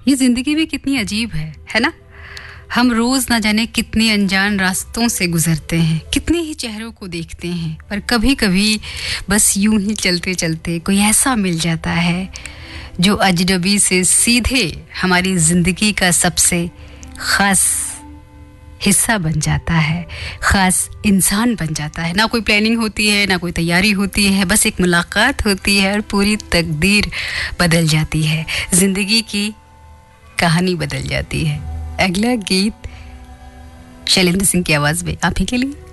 ये जिंदगी भी कितनी अजीब है ना? हम रोज ना जाने कितने अनजान रास्तों से गुजरते हैं, कितने ही चेहरों को देखते हैं, पर कभी कभी बस यूं ही चलते चलते कोई ऐसा मिल जाता है जो अजनबी से सीधे हमारी जिंदगी का सबसे खास हिस्सा बन जाता है, खास इंसान बन जाता है। ना कोई प्लानिंग होती है, ना कोई तैयारी होती है, बस एक मुलाकात होती है और पूरी तकदीर बदल जाती है, जिंदगी की कहानी बदल जाती है। अगला गीत शैलेंद्र सिंह की आवाज में आप ही के लिए।